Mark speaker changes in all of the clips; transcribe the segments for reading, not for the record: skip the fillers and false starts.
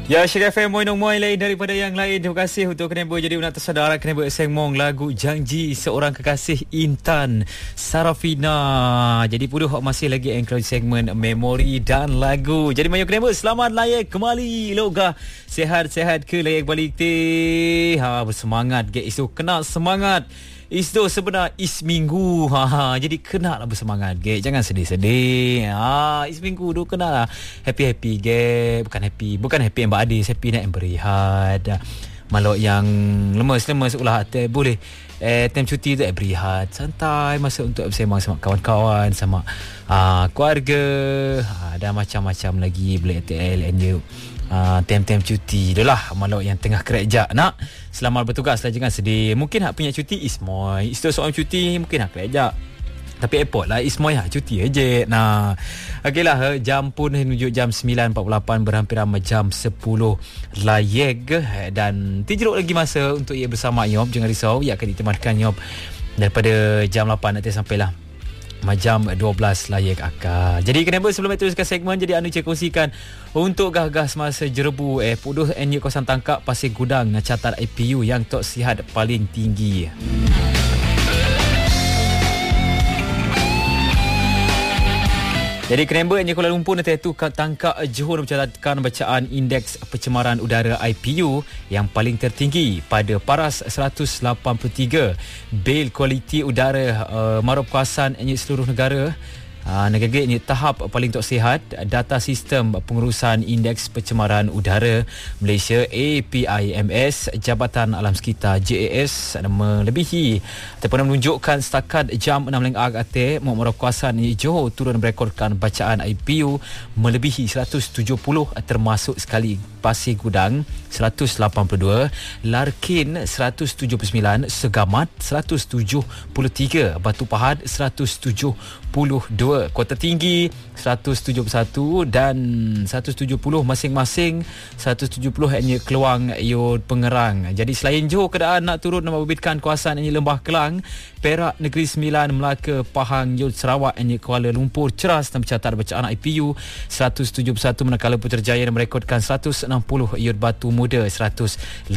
Speaker 1: Ya, Syirah FM Moinong lain daripada yang lain. Terima kasih untuk Kenebo. Jadi nak tersadar Kenebo Sengmong lagu Janji Seorang Kekasih Intan Sarafina. Jadi puduh masih lagi engkau segmen memori dan lagu. Jadi Mayu Kenebo, selamat layak kembali. Loga sehat-sehat ke layak balik teh. Bersemangat ke isu kena semangat. Isu sebenar is minggu. Jadi kena lah bersemangat ge. Jangan sedih-sedih. Is minggu tu kena lah happy-happy ge. Bukan happy yang beradis, happy nak yang berehat. Malok yang lemas-lemas ulah hati boleh time cuti tu berehat santai, masa untuk bersembang sama kawan-kawan, sama keluarga, dan macam-macam lagi boleh ATL and you. Tem-tem cuti tu lah. Malok yang tengah kerja nak selamat bertugas lah, jangan sedih. Mungkin hak punya cuti ismoy, istu soal cuti mungkin hak kerja, tapi airport lah ismoy hak cuti aja. Nah, okey lah, jam pun menuju jam 9.48, berhampir jam 10 layeg. Dan tijeruk lagi masa untuk ia bersama Yop. Jangan risau, ia akan ditemankan Yop daripada jam 8 nanti sampailah jam 12 layak akal. Jadi kenapa sebelum itu teruskan segmen, jadi anu saya kongsikan untuk gah-gah semasa jerebu puduh NU kawasan tangkap Pasir Gudang nak catat IPU yang tok sihat paling tinggi. Jadi Kenapa NU Kuala Lumpur nanti itu tangkap Johor mencatatkan bacaan indeks pencemaran udara IPU yang paling tertinggi pada paras 183. Bil kualiti udara marup kawasan NU seluruh negara. Negara ini tahap paling tok sihat. Data sistem pengurusan indeks pencemaran udara Malaysia APIMS, Jabatan Alam Sekitar JAS melebihi ataupun menunjukkan setakat jam 6 AT merupakan kawasan Johor turun merekodkan bacaan IPU melebihi 170, termasuk sekali Pasir Gudang 182, Larkin 179, Segamat 173, Batu Pahat 172, Kota Tinggi 171 dan 170 masing-masing. 170 hanya Keluang, Yod, Pengerang. Jadi selain Johor, keadaan nak turut membabitkan kawasan ini Lembah Kelang, Perak, Negeri Sembilan, Melaka, Pahang, Yod, Sarawak, hanya Kuala Lumpur ceras dan mencatat bacaan IPU 171, manakala Putrajaya merekodkan 160, Yod, Batu Muda 158.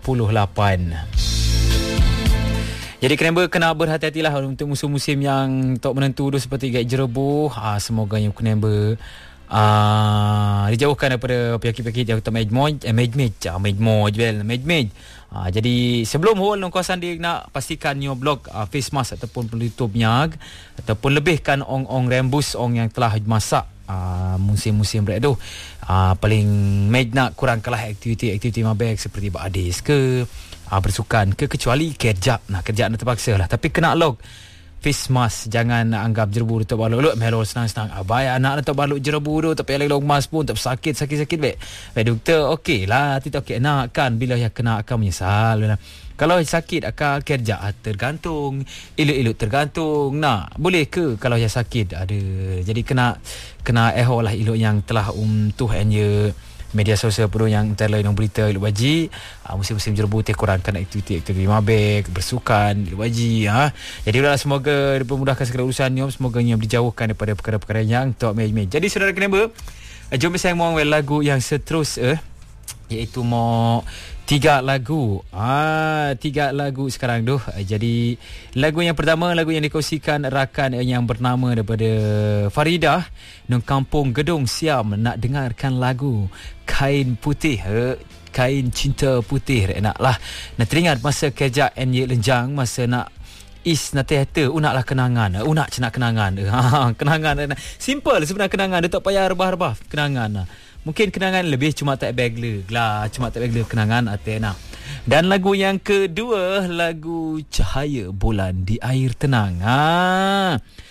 Speaker 1: Jadi kena berhati-hatilah untuk musim-musim yang tak menentu tu, seperti Gait Jerebu. Semoga yang kena dijauhkan daripada penyakit-penyakit yang tak mejmoj. Jadi sebelum hol kawasan dia nak pastikan new blok face mask ataupun penutup nyag, ataupun lebihkan ong-ong rembus ong yang telah masak musim-musim berat tu. Paling nak kurangkanlah aktiviti mabek seperti beradis ke bersukan ke, kecuali kerja nak terpaksa lah, tapi kena log face mask. Jangan anggap jerebu tu baluk melol senang-senang. Abai anak tu baluk jerebu tu tapi log mask pun tak sakit baik doktor okey lah, tidak okey nak kan, bila yang kena akan menyesal. Kalau sakit akan kerja tergantung, elok-elok tergantung. Nah, boleh ke kalau yang sakit ada. Jadi kena lah elok yang telah tuh hanya media sosial perlu yang antara lain berita elok baji. Musim-musim jerebu kurangkan aktiviti mabek, bersukan elok baji. Jadi semoga dipermudahkan segala urusan ni, semoga dijauhkan daripada perkara-perkara yang tak mej-mej. Jadi saudara Kenapa, jom saya mau lagu yang seterusnya, iaitu mau 3 lagu. 3 lagu sekarang tu. Jadi lagu yang pertama, lagu yang dikongsikan rakan yang bernama daripada Faridah Nung Kampung Gedung Siam, nak dengarkan lagu Kain Putih, Kain Cinta Putih. Nak teringat masa kerja NY Lenjang, masa nak nak teater, unaklah kenangan. Unak cenak kenangan. Kenangan simple sebenarnya, kenangan dia tak payah rebah-rebah kenangan. Mungkin kenangan lebih cuma tak bagler lah, kenangan Athena. Dan lagu yang kedua, lagu Cahaya Bulan di Air Tenang.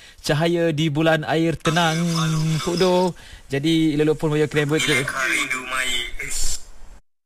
Speaker 1: Cahaya di bulan air tenang. Jadi lelok pun banyak kena buat